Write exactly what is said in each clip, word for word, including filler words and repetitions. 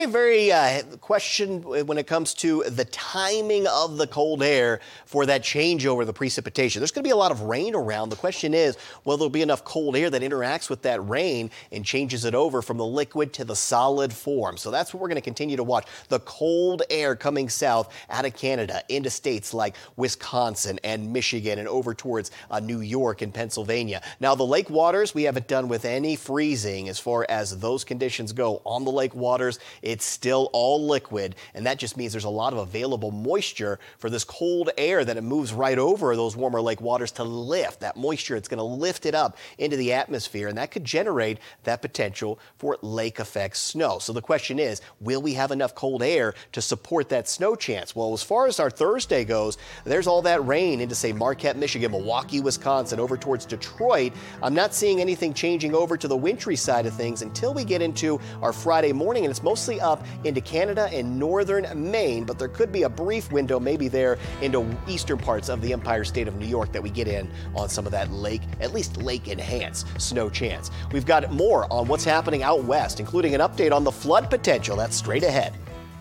Very uh, question when it comes to the timing of the cold air for that changeover, the precipitation. There's going to be a lot of rain around. The question is, will there be enough cold air that interacts with that rain and changes it over from the liquid to the solid form? So that's what we're going to continue to watch. The cold air coming south out of Canada into states like Wisconsin and Michigan and over towards uh, New York and Pennsylvania. Now, the lake waters, we haven't done with any freezing as far as those conditions go on the lake waters. It's still all liquid, and that just means there's a lot of available moisture for this cold air that it moves right over those warmer lake waters to lift. That moisture, it's going to lift it up into the atmosphere, and that could generate that potential for lake effect snow. So the question is, will we have enough cold air to support that snow chance? Well, as far as our Thursday goes, there's all that rain into, say, Marquette, Michigan, Milwaukee, Wisconsin, over towards Detroit. I'm not seeing anything changing over to the wintry side of things until we get into our Friday morning, and it's mostly up into Canada and northern Maine, but there could be a brief window maybe there into eastern parts of the Empire State of New York that we get in on some of that lake, at least lake enhanced snow chance. We've got more on what's happening out west, including an update on the flood potential. That's straight ahead.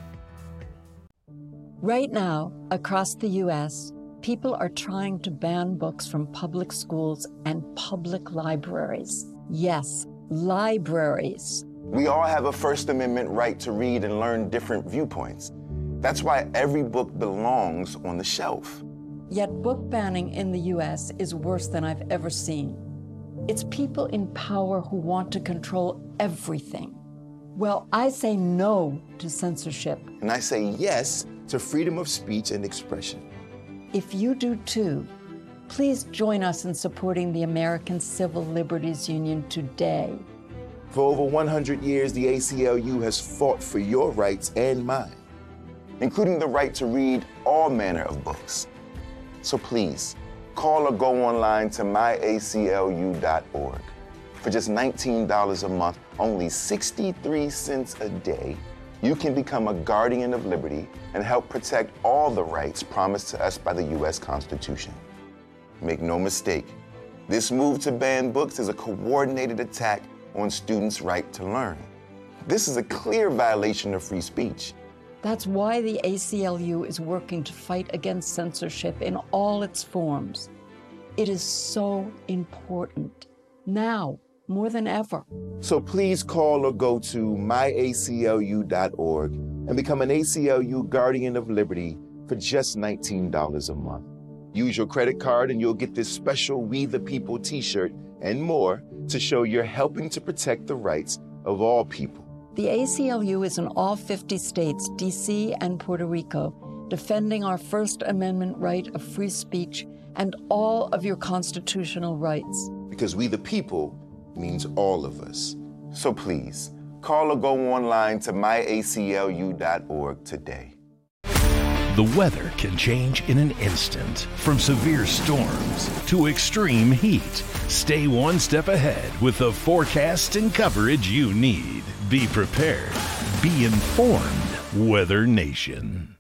Right now, across the U S, people are trying to ban books from public schools and public libraries. Yes, libraries. We all have a First Amendment right to read and learn different viewpoints. That's why every book belongs on the shelf. Yet book banning in the U S is worse than I've ever seen. It's people in power who want to control everything. Well, I say no to censorship. And I say yes to freedom of speech and expression. If you do too, please join us in supporting the American Civil Liberties Union today. For over one hundred years, the A C L U has fought for your rights and mine, including the right to read all manner of books. So please, call or go online to my A C L U dot org. For just nineteen dollars a month, only sixty-three cents a day, you can become a guardian of liberty and help protect all the rights promised to us by the U S Constitution. Make no mistake, this move to ban books is a coordinated attack on students' right to learn. This is a clear violation of free speech. That's why the A C L U is working to fight against censorship in all its forms. It is so important, now more than ever. So please call or go to my A C L U dot org and become an A C L U Guardian of Liberty for just nineteen dollars a month. Use your credit card and you'll get this special We the People t-shirt and more to show you're helping to protect the rights of all people. The A C L U is in all fifty states, D C and Puerto Rico, defending our First Amendment right of free speech and all of your constitutional rights. Because we the people means all of us. So please, call or go online to my A C L U dot org today. The weather can change in an instant, from severe storms to extreme heat. Stay one step ahead with the forecast and coverage you need. Be prepared. Be informed. Weather Nation.